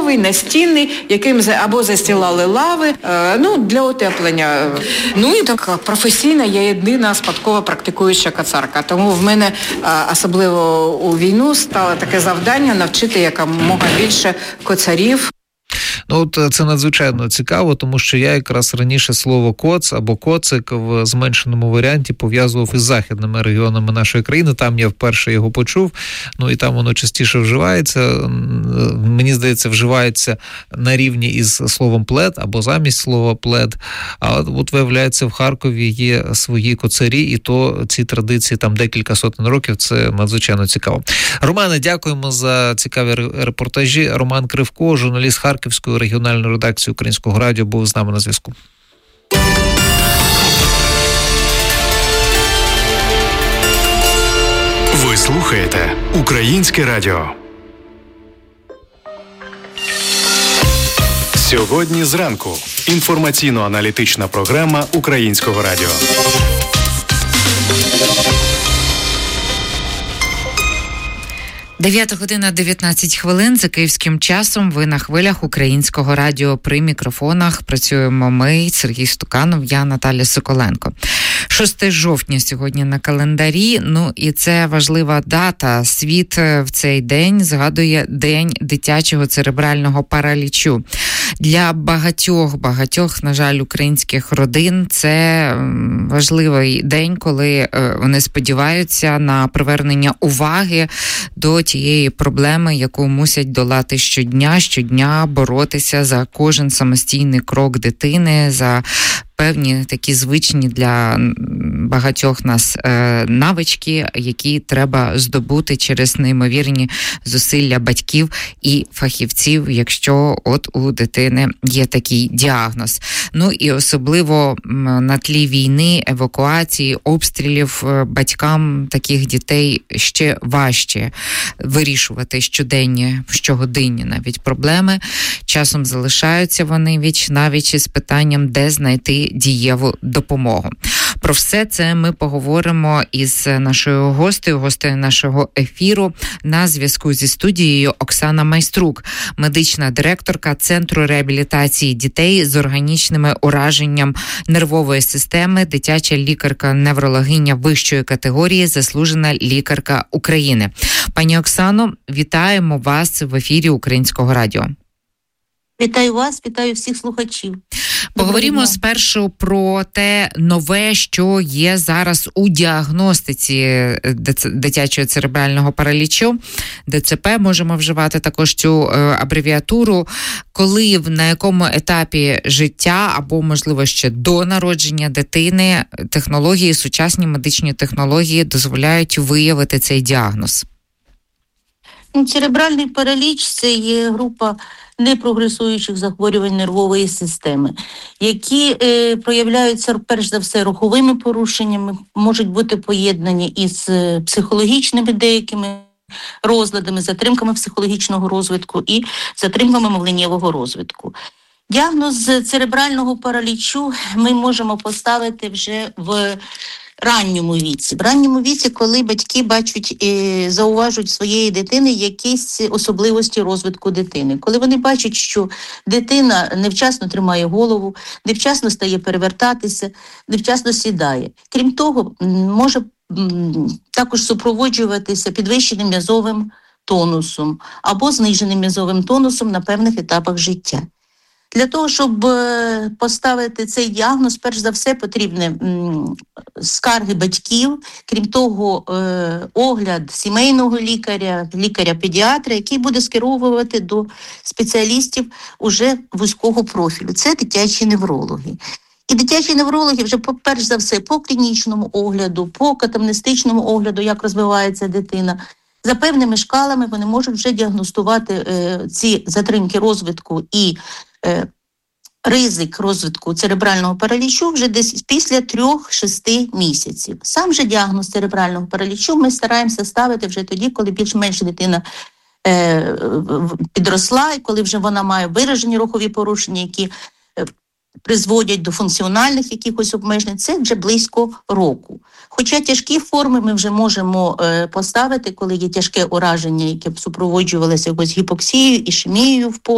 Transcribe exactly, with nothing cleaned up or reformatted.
дубовий, настінний, яким або застілали лави, ну, для утеплення. Ну і так професійна, я єдина спадково практикуюча коцарка. Тому в мене особливо у війну стало таке завдання навчити якомога більше коцарів. Ну, от це надзвичайно цікаво, тому що я якраз раніше слово коц або коцик в зменшеному варіанті пов'язував із західними регіонами нашої країни. Там я вперше його почув, ну і там воно частіше вживається. Мені здається, вживається на рівні із словом плед або замість слова плед. А от, виявляється, в Харкові є свої коцарі, і то ці традиції там декілька сотень років. Це надзвичайно цікаво. Романе, дякуємо за цікаві репортажі. Роман Кривко, журналіст Харківської регіональної редакції Українського радіо, був з нами на зв'язку. Ви слухаєте Українське радіо. Сьогодні зранку. Інформаційно-аналітична програма Українського радіо. дев'ята година дев'ятнадцять хвилин за київським часом. Ви на хвилях Українського радіо. При мікрофонах працюємо ми, Сергій Стуканов, я Наталя Соколенко. шостого жовтня сьогодні на календарі, ну і це важлива дата. Світ в цей день згадує День дитячого церебрального паралічу. Для багатьох, багатьох, на жаль, українських родин це важливий день, коли вони сподіваються на привернення уваги до тієї проблеми, яку мусять долати щодня, щодня боротися за кожен самостійний крок дитини, за певні такі звичні для багатьох нас е, навички, які треба здобути через неймовірні зусилля батьків і фахівців, якщо от у дитини є такий діагноз. Ну і особливо на тлі війни, евакуації, обстрілів батькам таких дітей ще важче вирішувати щоденні, щогодинні навіть проблеми. Часом залишаються вони віч навіч із питанням, де знайти дієву допомогу. Про все це ми поговоримо із нашою гостею, гостею нашого ефіру. На зв'язку зі студією Оксана Майструк, медична директорка Центру реабілітації дітей з органічними ураженням нервової системи, дитяча лікарка-неврологиня вищої категорії, заслужена лікарка України. Пані Оксано, вітаємо вас в ефірі Українського радіо. Вітаю вас, вітаю всіх слухачів. Поговоримо спершу про те нове, що є зараз у діагностиці дитячого церебрального паралічу. ДЦП, можемо вживати також цю абревіатуру. Коли, на якому етапі життя або, можливо, ще до народження дитини технології, сучасні медичні технології дозволяють виявити цей діагноз? Церебральний параліч – це є група непрогресуючих захворювань нервової системи, які е, проявляються, перш за все, руховими порушеннями, можуть бути поєднані із психологічними деякими розладами, затримками психологічного розвитку і затримками мовленнєвого розвитку. Діагноз церебрального паралічу ми можемо поставити вже в ранньому віці. В ранньому віці, коли батьки бачать, зауважують своєї дитини якісь особливості розвитку дитини. Коли вони бачать, що дитина невчасно тримає голову, невчасно стає перевертатися, невчасно сідає. Крім того, може також супроводжуватися підвищеним м'язовим тонусом або зниженим м'язовим тонусом на певних етапах життя. Для того, щоб поставити цей діагноз, перш за все, потрібні скарги батьків, крім того, огляд сімейного лікаря, лікаря-педіатра, який буде скеровувати до спеціалістів уже вузького профілю. Це дитячі неврологи. І дитячі неврологи вже, перш за все, по клінічному огляду, по катамнестичному огляду, як розвивається дитина, за певними шкалами вони можуть вже діагностувати е, ці затримки розвитку і е, ризик розвитку церебрального паралічу вже десь після трьох-шести місяців. Сам же діагноз церебрального паралічу ми стараємося ставити вже тоді, коли більш-менш дитина е, підросла, і коли вже вона має виражені рухові порушення, які е, призводять до функціональних якихось обмежень, це вже близько року. Хоча тяжкі форми ми вже можемо е, поставити, коли є тяжке ураження, яке б супроводжувалося якось гіпоксією, ішемією в